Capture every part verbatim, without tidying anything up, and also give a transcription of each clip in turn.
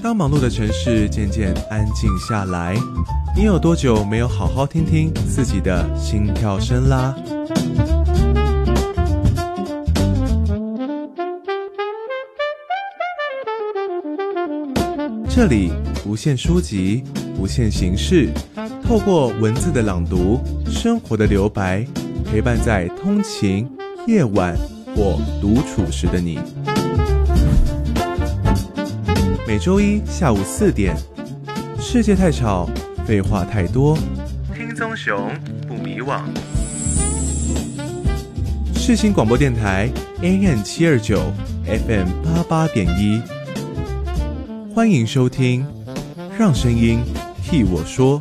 当忙碌的城市渐渐安静下来，你有多久没有好好听听自己的心跳声啦？这里不限书籍，不限形式，透过文字的朗读，生活的留白，陪伴在通勤、夜晚或独处时的你。每周一下午四点，世界太吵，废话太多，听棕熊不迷惘。世新广播电台 A M 七二九 F M 八八点一，欢迎收听，让声音替我说。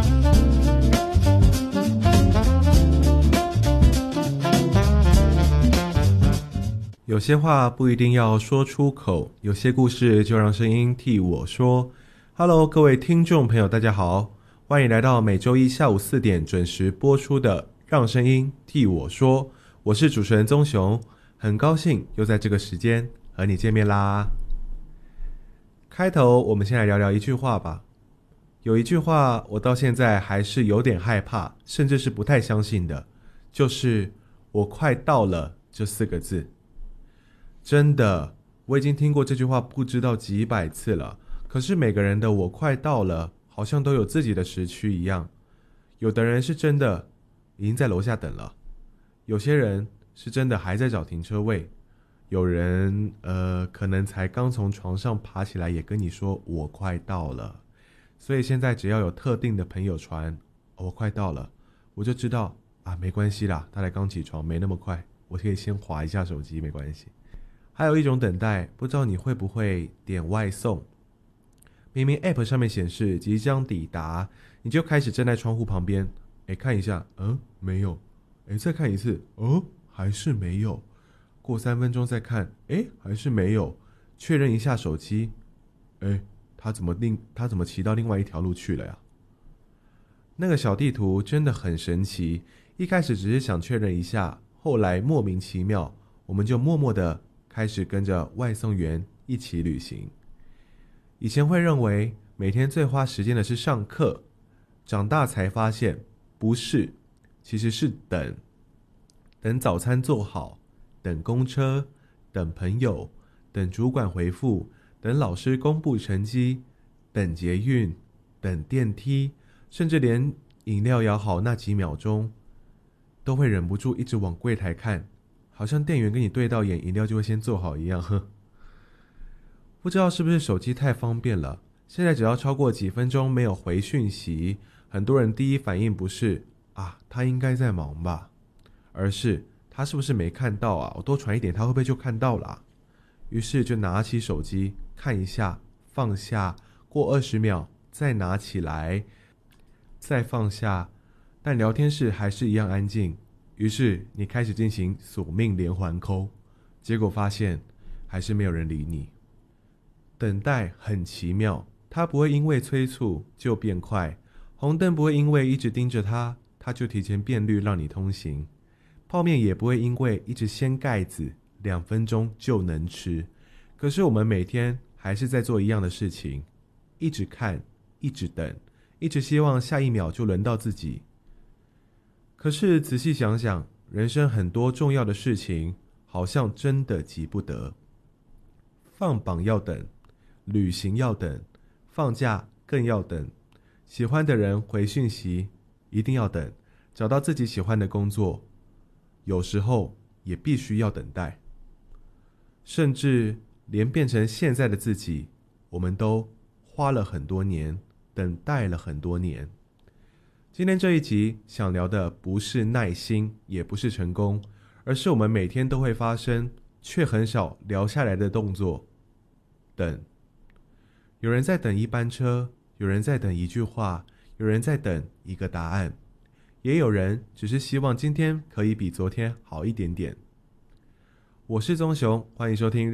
有些话不一定要说出口，有些故事就让声音替我说。Hello， 各位听众朋友，大家好，欢迎来到每周一下午四点准时播出的《让声音替我说》，我是主持人棕熊，很高兴又在这个时间和你见面啦。开头我们先来聊聊一句话吧。有一句话我到现在还是有点害怕，甚至是不太相信的，就是我快到了这四个字。真的，我已经听过这句话不知道几百次了，可是每个人的我快到了好像都有自己的时区一样。有的人是真的已经在楼下等了，有些人是真的还在找停车位，有人呃可能才刚从床上爬起来也跟你说我快到了。所以现在只要有特定的朋友传、哦、我快到了，我就知道啊，没关系啦，他才刚起床，没那么快，我可以先滑一下手机，没关系。还有一种等待，不知道你会不会点外送，明明 App 上面显示即将抵达，你就开始站在窗户旁边，诶看一下，嗯，没有，诶再看一次，哦，还是没有，过三分钟再看，诶还是没有，确认一下手机，诶他怎么另他怎么骑到另外一条路去了呀？那个小地图真的很神奇，一开始只是想确认一下，后来莫名其妙，我们就默默的开始跟着外送员一起旅行。以前会认为每天最花时间的是上课，长大才发现不是，其实是等。等早餐做好，等公车，等朋友，等主管回复，等老师公布成绩，等捷运，等电梯，甚至连饮料摇好那几秒钟，都会忍不住一直往柜台看，好像店员跟你对到眼，饮料就会先做好一样。呵，不知道是不是手机太方便了，现在只要超过几分钟没有回讯息，很多人第一反应不是啊他应该在忙吧，而是他是不是没看到啊，我多传一点他会不会就看到了啊？于是就拿起手机看一下，放下，过二十秒再拿起来，再放下，但聊天室还是一样安静。于是你开始进行索命连环扣，结果发现还是没有人理你。等待很奇妙，它不会因为催促就变快，红灯不会因为一直盯着它，它就提前变绿让你通行，泡面也不会因为一直掀盖子两分钟就能吃。可是我们每天还是在做一样的事情，一直看，一直等，一直希望下一秒就轮到自己。可是仔细想想，人生很多重要的事情好像真的急不得。放榜要等，旅行要等，放假更要等，喜欢的人回讯息一定要等，找到自己喜欢的工作有时候也必须要等待，甚至连变成现在的自己，我们都花了很多年，等待了很多年。今天这一集想聊的不是耐心，也不是成功，而是我们每天都会发生却很少聊下来的动作。等，有人在等一班车，有人在等一句话，有人在等一个答案，也有人只是希望今天可以比昨天好一点点。我是棕熊，欢迎收听